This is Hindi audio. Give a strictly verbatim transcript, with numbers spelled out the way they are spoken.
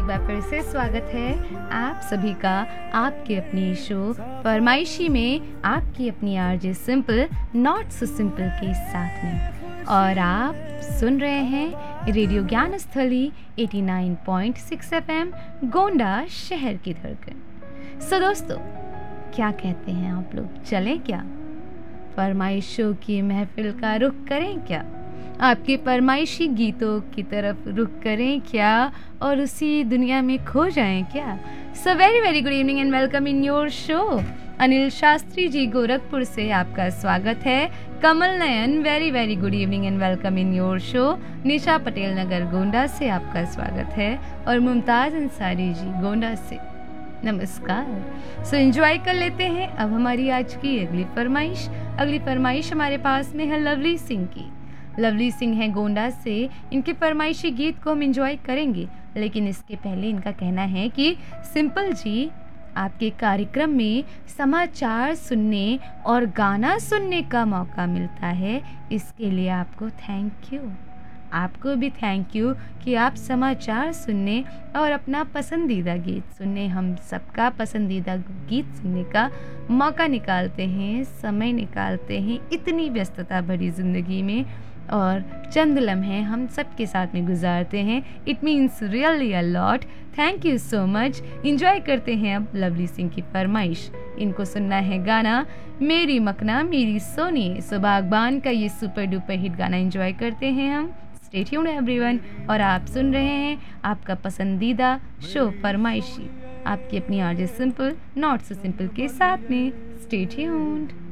बार फिर से स्वागत है आप सभी का आपके अपनी शो फरमाइशी में आपकी अपनी RJ simple not so simple के साथ में। और आप सुन रहे हैं रेडियो ज्ञान स्थली नवासी पॉइंट छह एफएम गोंडा शहर की धड़कन। सो दोस्तों, क्या कहते हैं आप लोग, चलें क्या फरमाइशों की महफिल का रुख करें क्या, आपके फरमाइशी गीतों की तरफ रुख करें क्या और उसी दुनिया में खो जाएं क्या। So very very good evening and welcome in your show. Anil Shastri ji Gorakhpur से आपका स्वागत है। Kamal Nayan very very good evening and welcome in your show. Nisha Patel Nagar Gonda से आपका स्वागत है और मुमताज अंसारी जी गोंडा से नमस्कार। सो एंजॉय कर लेते हैं अब हमारी आज की अगली फरमाइश। अगली फरमाइश हमारे पास में है लवली सिंह की। लवली सिंह हैं गोंडा से। इनके फरमाइशी गीत को हम एंजॉय करेंगे, लेकिन इसके पहले इनका कहना है कि सिंपल जी, आपके कार्यक्रम में समाचार सुनने और गाना सुनने का मौका मिलता है, इसके लिए आपको थैंक यू। आपको भी थैंक यू कि आप समाचार सुनने और अपना पसंदीदा गीत सुनने, हम सबका पसंदीदा गीत सुनने का मौका निकालते हैं, समय निकालते हैं इतनी व्यस्तता भरी ज़िंदगी में, और चंद लम्हे हम सबके साथ में गुजारते हैं। It means really a lot. Thank you so much. Enjoy करते हैं अब लवली सिंह की फरमाइश। इनको सुनना है गाना मेरी मकना मेरी सोनी। सो बागबान का ये सुपर डुपर हिट गाना इंजॉय करते हैं हम। स्टे ट्यून्ड एवरीवन, और आप सुन रहे हैं आपका पसंदीदा शो फरमाइशी, आपकी अपनी RJ simple not so simple के साथ में। Stay tuned.